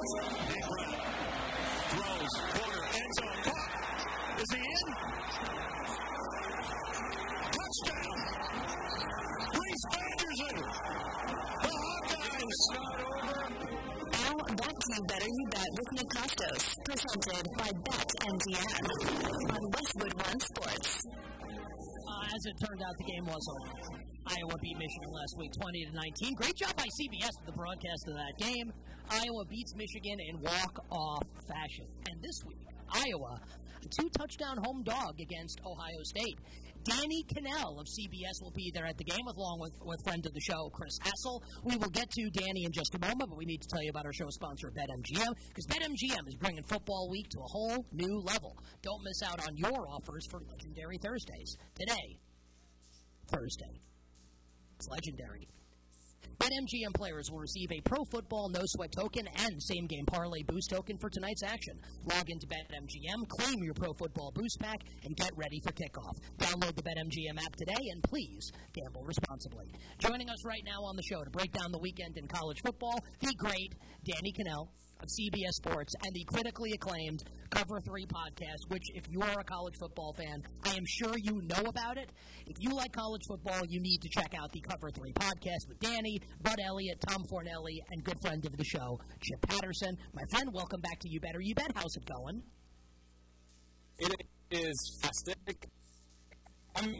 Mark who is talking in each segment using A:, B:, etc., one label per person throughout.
A: Big run. Throws. Corner. End zone. Caught. Is he in? Touchdown. Reese Anderson. The Hawkeyes.
B: Now back to Better You Bet with Nick Costos, presented by BetMGM on Westwood One Sports.
C: As it turned out, the game was over. Iowa beat Michigan last week, 20-19. Great job by CBS with the broadcast of that game. Iowa beats Michigan in walk-off fashion. And this week, Iowa, a 2-touchdown home dog against Ohio State. Danny Kanell of CBS will be there at the game, along with friend of the show, Chris Hassel. We will get to Danny in just a moment, but we need to tell you about our show sponsor, BetMGM, because BetMGM is bringing football week to a whole new level. Don't miss out on your offers for Legendary Thursdays. Today, Thursday. It's legendary. BetMGM players will receive a Pro Football No Sweat token and Same Game Parlay Boost token for tonight's action. Log into BetMGM, claim your Pro Football Boost pack, and get ready for kickoff. Download the BetMGM app today, and please gamble responsibly. Joining us right now on the show to break down the weekend in college football, the great Danny Kanell of CBS Sports and the critically acclaimed Cover 3 podcast, which, if you are a college football fan, I am sure you know about it. If you like college football, you need to check out the Cover 3 podcast with Danny, Bud Elliott, Tom Fornelli, and good friend of the show, Chip Patterson. My friend, welcome back to You Better You Bet. How's it going?
D: It is fantastic. I'm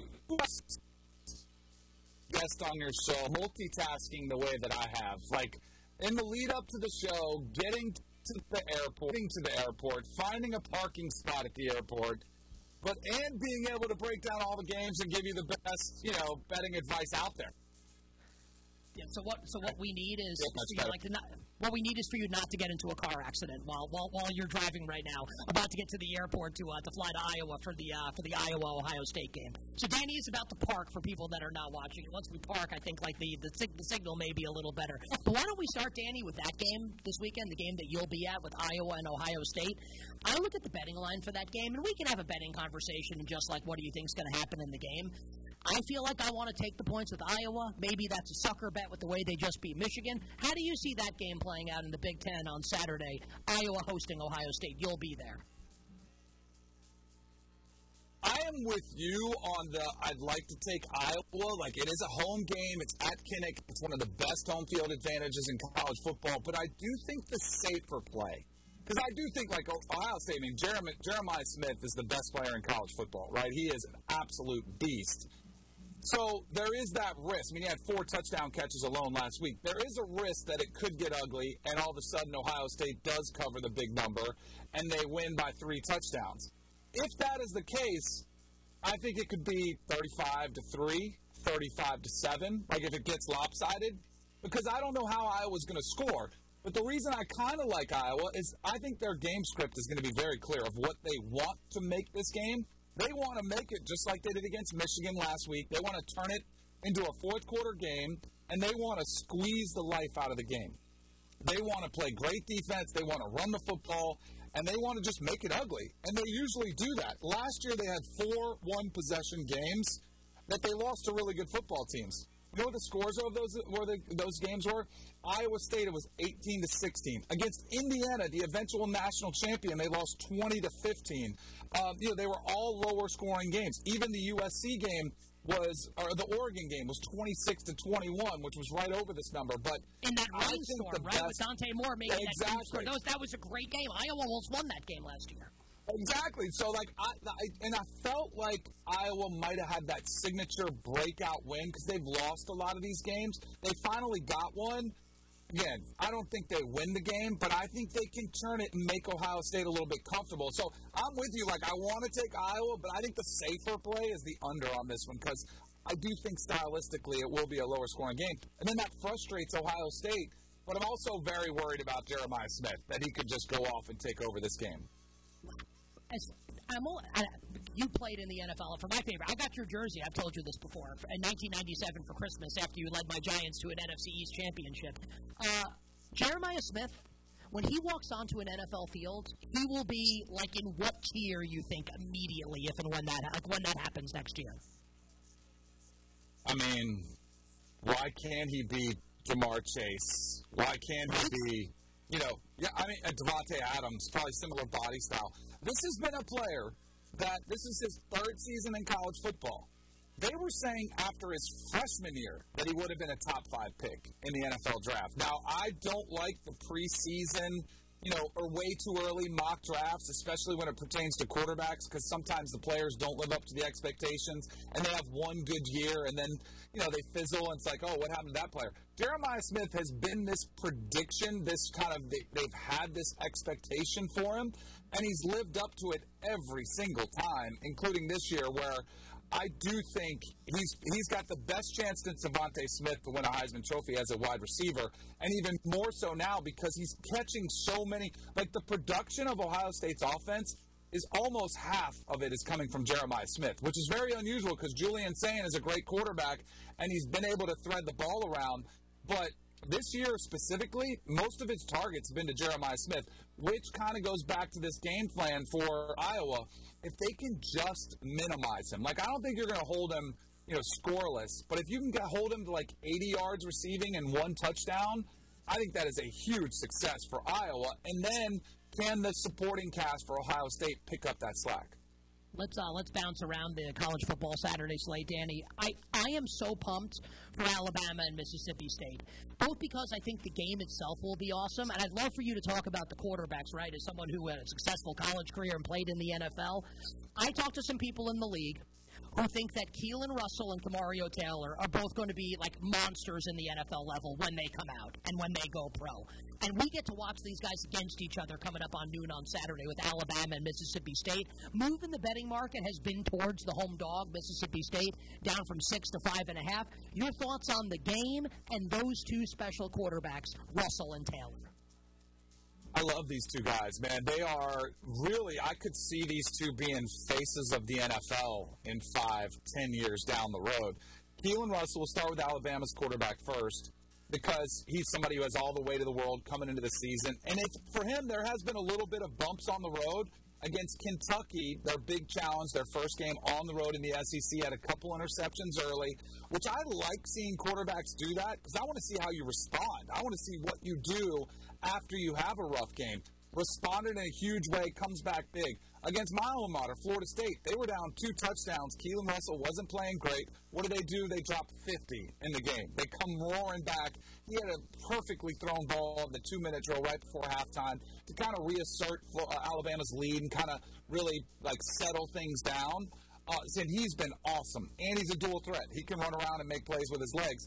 D: guest on your show, multitasking the way that I have. Like, in the lead up to the show, getting to the airport, finding a parking spot at the airport, and being able to break down all the games and give you the best, betting advice out there.
C: Yeah. So what we need is for you not to get into a car accident while you're driving right now, about to get to the airport to fly to Iowa for the Iowa Ohio State game. So Danny is about to park for people that are not watching. Once we park, I think the signal may be a little better. But why don't we start, Danny, with that game this weekend, the game that you'll be at with Iowa and Ohio State. I look at the betting line for that game, and we can have a betting conversation and just like what do you think is going to happen in the game. I feel like I want to take the points with Iowa. Maybe that's a sucker bet with the way they just beat Michigan. How do you see that game playing out in the Big Ten on Saturday? Iowa hosting Ohio State. You'll be there.
D: I am with you on I'd like to take Iowa. Like, it is a home game. It's at Kinnick. It's one of the best home field advantages in college football. But I do think the safer play, because I do think, like, Ohio State, Jeremiah Smith is the best player in college football, right? He is an absolute beast. So there is that risk. He had 4 touchdown catches alone last week. There is a risk that it could get ugly, and all of a sudden Ohio State does cover the big number, and they win by 3 touchdowns. If that is the case, I think it could be 35-3, 35-7, like if it gets lopsided, because I don't know how Iowa's going to score. But the reason I kind of like Iowa is I think their game script is going to be very clear of what they want to make this game. They want to make it just like they did against Michigan last week. They want to turn it into a fourth-quarter game, and they want to squeeze the life out of the game. They want to play great defense. They want to run the football, and they want to just make it ugly. And they usually do that. Last year they had 4 one-possession games that they lost to really good football teams. You know what the scores of those games were? Iowa State, it was 18-16. Against Indiana, the eventual national champion, they lost 20-15. They were all lower-scoring games. Even the USC game the Oregon game was 26-21, which was right over this number. But
C: in that rainstorm, right? With Dante Moore making
D: exactly.
C: That was a great game. Iowa almost won that game last year.
D: Exactly. So, I felt like Iowa might have had that signature breakout win because they've lost a lot of these games. They finally got one. Again, I don't think they win the game, but I think they can turn it and make Ohio State a little bit comfortable. So, I'm with you. I want to take Iowa, but I think the safer play is the under on this one because I do think stylistically it will be a lower-scoring game. And then that frustrates Ohio State, but I'm also very worried about Jeremiah Smith, that he could just go off and take over this game.
C: You played in the NFL. For my favorite, I got your jersey. I've told you this before. In 1997 for Christmas, after you led my Giants to an NFC East championship, Jeremiah Smith, when he walks onto an NFL field, he will be in what tier you think immediately, if and when that happens next year?
D: Why can't he be Jamar Chase? Why can't he be Devontae Adams, probably similar body style. This has been a player that this is his third season in college football. They were saying after his freshman year that he would have been a top 5 pick in the NFL draft. Now, I don't like the preseason, or way too early mock drafts, especially when it pertains to quarterbacks, because sometimes the players don't live up to the expectations, and they have one good year, and then, they fizzle, and it's like, oh, what happened to that player? Jeremiah Smith has been this prediction, they've had this expectation for him, and he's lived up to it every single time, including this year, where I do think he's got the best chance than Devontae Smith to win a Heisman Trophy as a wide receiver, and even more so now because he's catching so many. Like, the production of Ohio State's offense is almost half of it is coming from Jeremiah Smith, which is very unusual because Julian Sayin is a great quarterback, and he's been able to thread the ball around. But this year specifically, most of its targets have been to Jeremiah Smith, which kind of goes back to this game plan for Iowa. If they can just minimize him, I don't think you're going to hold him, scoreless, but if you can hold him to 80 yards receiving and 1 touchdown, I think that is a huge success for Iowa. And then can the supporting cast for Ohio State pick up that slack?
C: Let's bounce around the college football Saturday slate, Danny. I am so pumped for Alabama and Mississippi State, both because I think the game itself will be awesome, and I'd love for you to talk about the quarterbacks, right, as someone who had a successful college career and played in the NFL. I talked to some people in the league who think that Keelan Russell and Kamario Taylor are both going to be like monsters in the NFL level when they come out and when they go pro. And we get to watch these guys against each other coming up on noon on Saturday with Alabama and Mississippi State. Move in the betting market has been towards the home dog, Mississippi State, down from 6 to 5.5. Your thoughts on the game and those two special quarterbacks, Russell and Taylor?
D: I love these two guys, man. They are really, I could see these two being faces of the NFL in 5-10 years down the road. Keelan Russell, will start with Alabama's quarterback first because he's somebody who has all the weight of the world coming into the season. And for him, there has been a little bit of bumps on the road. Against Kentucky, their big challenge, their first game on the road in the SEC, had a couple interceptions early, which I like seeing quarterbacks do that because I want to see how you respond. I want to see what you do after you have a rough game. Responded in a huge way, comes back big. Against my alma mater, Florida State, they were down 2 touchdowns. Keelan Russell wasn't playing great. What do? They dropped 50 in the game. They come roaring back. He had a perfectly thrown ball in the 2-minute drill right before halftime to kind of reassert Alabama's lead and kind of really settle things down. And he's been awesome. And he's a dual threat. He can run around and make plays with his legs.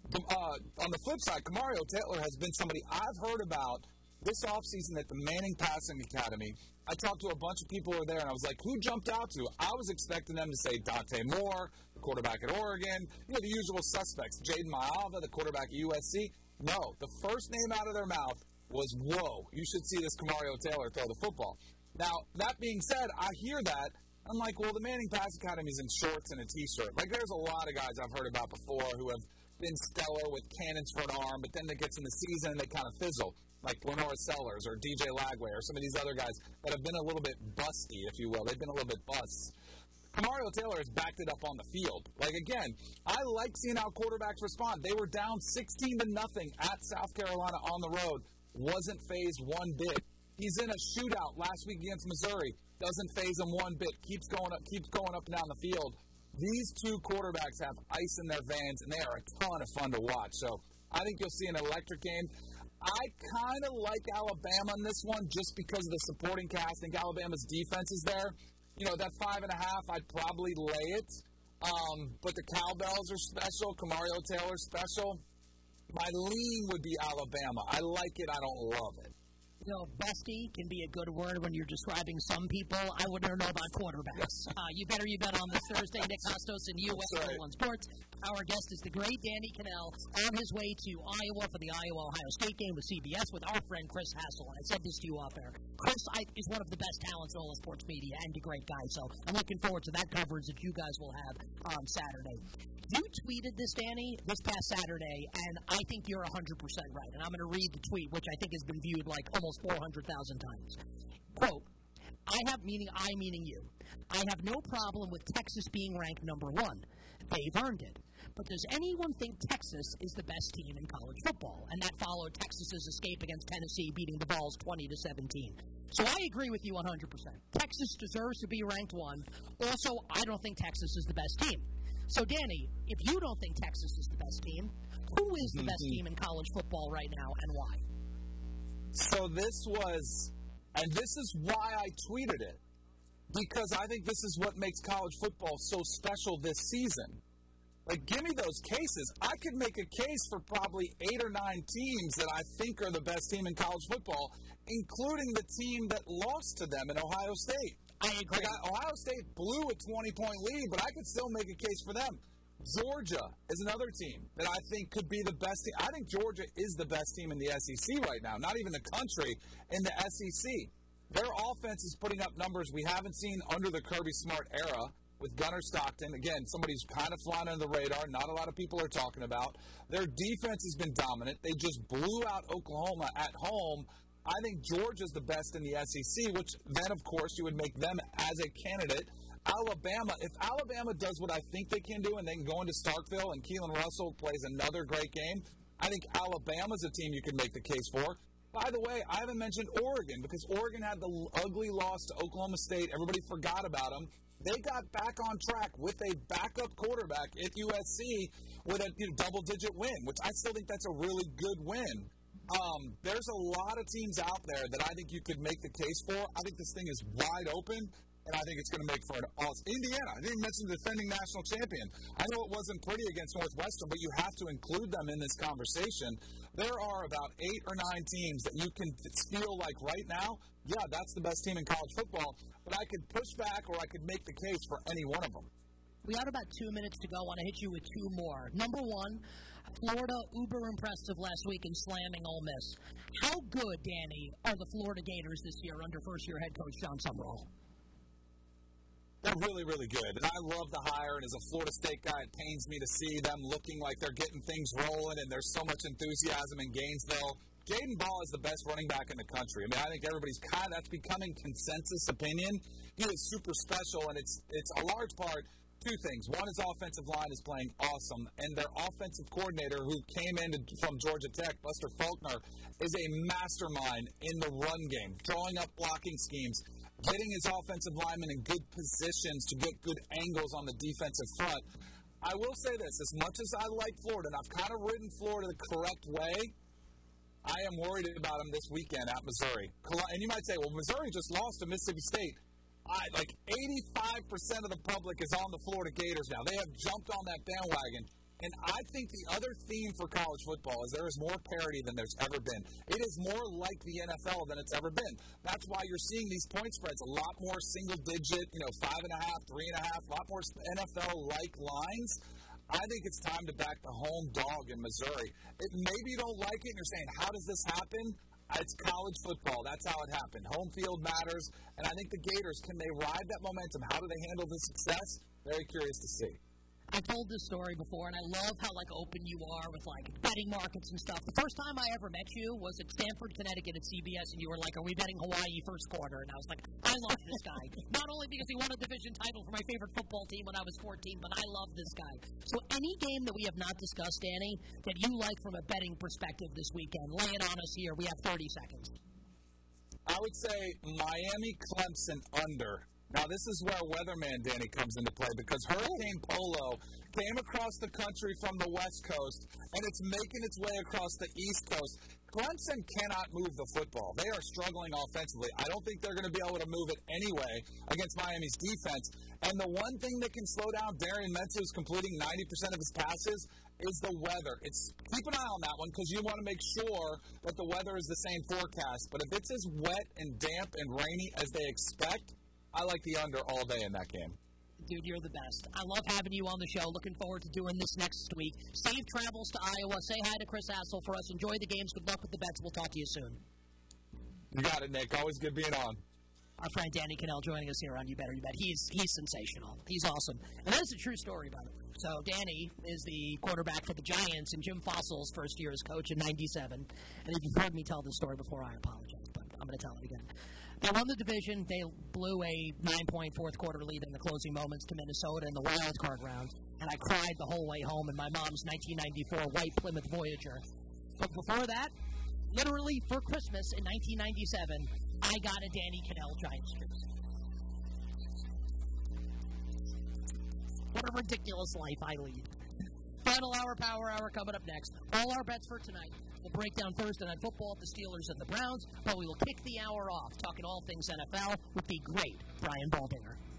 D: On the flip side, Kamario Taylor has been somebody I've heard about this offseason at the Manning Passing Academy. I talked to a bunch of people who were there, and I was like, who jumped out to? I was expecting them to say Dante Moore, the quarterback at Oregon, the usual suspects. Jaden Maiava, the quarterback at USC. No, the first name out of their mouth was, whoa, you should see this Kamario Taylor throw the football. Now, that being said, I hear that. I'm like, well, the Manning Passing Academy is in shorts and a T-shirt. There's a lot of guys I've heard about before who have been stellar with cannons for an arm, but then it gets in the season and they kind of fizzle, like Lenora Sellers or DJ Lagway or some of these other guys that have been a little bit busty, if you will. They've been a little bit busts. Kamario Taylor has backed it up on the field. Again, I like seeing how quarterbacks respond. They were down 16-0 at South Carolina on the road. Wasn't phased one bit. He's in a shootout last week against Missouri. Doesn't phase him one bit. Keeps going up and down the field. These two quarterbacks have ice in their veins, and they are a ton of fun to watch. So I think you'll see an electric game. I kind of like Alabama in this one just because of the supporting cast. I think Alabama's defense is there. That 5.5, I'd probably lay it. But the cowbells are special. Kamario Taylor's special. My lean would be Alabama. I like it. I don't love it.
C: Bestie can be a good word when you're describing some people. I wouldn't know about quarterbacks. You bet on this Thursday. Nick Costos and US 1 Sports. Our guest is the great Danny Kanell on his way to Iowa for the Iowa-Ohio State game with CBS with our friend Chris Hassel. And I said this to you off air. Chris is one of the best talents in all of sports media and a great guy. So I'm looking forward to that coverage that you guys will have on Saturday. You tweeted this, Danny, this past Saturday, and I think you're 100% right. And I'm going to read the tweet, which I think has been viewed almost 400,000 times. Quote, meaning you, I have no problem with Texas being ranked number 1. They've earned it. But does anyone think Texas is the best team in college football? And that followed Texas's escape against Tennessee, beating the Vols 20-17. So I agree with you 100%. Texas deserves to be ranked 1. Also, I don't think Texas is the best team. So, Danny, if you don't think Texas is the best team, who is the best team in college football right now and why?
D: So this is why I tweeted it. Because I think this is what makes college football so special this season. Like, give me those cases. I could make a case for probably 8 or 9 teams that I think are the best team in college football, including the team that lost to them in Ohio State.
C: I agree.
D: Like, Ohio State blew a 20-point lead, but I could still make a case for them. Georgia is another team that I think could be the best team. I think Georgia is the best team in the SEC right now, not even the country, in the SEC. Their offense is putting up numbers we haven't seen under the Kirby Smart era. With Gunnar Stockton, again, somebody who's kind of flying under the radar, not a lot of people are talking about. Their defense has been dominant. They just blew out Oklahoma at home. I think Georgia's the best in the SEC, which then, of course, you would make them as a candidate. Alabama, if Alabama does what I think they can do and they can go into Starkville and Keelan Russell plays another great game, I think Alabama's a team you can make the case for. By the way, I haven't mentioned Oregon because Oregon had the ugly loss to Oklahoma State. Everybody forgot about them. They got back on track with a backup quarterback at USC with a double-digit win, which I still think that's a really good win. There's a lot of teams out there that I think you could make the case for. I think this thing is wide open, and I think it's going to make for an awesome. Indiana, I didn't mention the defending national champion. I know it wasn't pretty against Northwestern, but you have to include them in this conversation. There are about 8 or 9 teams that you can feel like right now, yeah, that's the best team in college football, but I could push back or I could make the case for any one of them.
C: We have about 2 minutes to go. I want to hit you with 2 more. Number 1, Florida, uber impressive last week in slamming Ole Miss. How good, Danny, are the Florida Gators this year under first-year head coach John Summerall?
D: They're really, really good. And I love the hire, and as a Florida State guy, it pains me to see them looking like they're getting things rolling, and there's so much enthusiasm in Gainesville. Jaden Ball is the best running back in the country. I mean, I think everybody's that's becoming consensus opinion. He is super special, and it's a large part, 2 things. One, his offensive line is playing awesome, and their offensive coordinator who came in from Georgia Tech, Buster Faulkner, is a mastermind in the run game, drawing up blocking schemes, getting his offensive linemen in good positions to get good angles on the defensive front. I will say this, as much as I like Florida, and I've kind of ridden Florida the correct way, I am worried about them this weekend at Missouri. And you might say, well, Missouri just lost to Mississippi State. 85% of the public is on the Florida Gators now. They have jumped on that bandwagon. And I think the other theme for college football is there is more parity than there's ever been. It is more like the NFL than it's ever been. That's why you're seeing these point spreads a lot more single-digit, 5.5, 3.5, a lot more NFL-like lines. I think it's time to back the home dog in Missouri. Maybe you don't like it and you're saying, how does this happen? It's college football. That's how it happened. Home field matters. And I think the Gators, can they ride that momentum? How do they handle the success? Very curious to see.
C: I told this story before, and I love how open you are with betting markets and stuff. The first time I ever met you was at Stamford, Connecticut at CBS, and you were like, "Are we betting Hawaii first quarter?" And I was like, "I love this guy." Not only because he won a division title for my favorite football team when I was 14, but I love this guy. So any game that we have not discussed, Danny, that you like from a betting perspective this weekend, lay it on us here. We have 30 seconds.
D: I would say Miami Clemson under. Now, this is where Weatherman Danny comes into play because Hurricane Polo came across the country from the West Coast, and it's making its way across the East Coast. Clemson cannot move the football. They are struggling offensively. I don't think they're going to be able to move it anyway against Miami's defense. And the one thing that can slow down Darian Mensa, who's completing 90% of his passes, is the weather. Keep an eye on that one because you want to make sure that the weather is the same forecast. But if it's as wet and damp and rainy as they expect, I like the under all day in that game.
C: Dude, you're the best. I love having you on the show. Looking forward to doing this next week. Safe travels to Iowa. Say hi to Chris Hassel for us. Enjoy the games. Good luck with the bets. We'll talk to you soon.
D: You got it, Nick. Always good being on.
C: Our friend Danny Cannell joining us here on You Better You Bet. He's sensational. He's awesome. And that's a true story, by the way. So Danny is the quarterback for the Giants and Jim Fossil's first year as coach in '97. And if you've heard me tell this story before, I apologize. But I'm going to tell it again. They won the division. They blew a 9-point fourth-quarter lead in the closing moments to Minnesota in the wild card round, and I cried the whole way home in my mom's 1994 white Plymouth Voyager. But before that, literally for Christmas in 1997, I got a Danny Cannell Giants jersey. What a ridiculous life I lead. Final hour, Power Hour coming up next. All our bets for tonight. We'll break down Thursday Night Football, the Steelers and the Browns, but we will kick the hour off talking all things NFL with the great Brian Baldinger.